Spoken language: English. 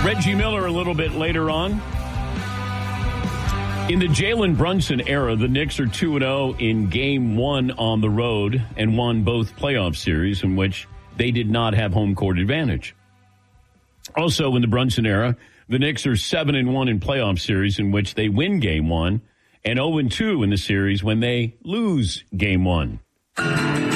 Reggie Miller a little bit later on. In the Jalen Brunson era, the Knicks are 2-0 in Game 1 on the road and won both playoff series in which they did not have home court advantage. Also, in the Brunson era, the Knicks are 7-1 in playoff series in which they win Game 1 and 0-2 in the series when they lose Game 1.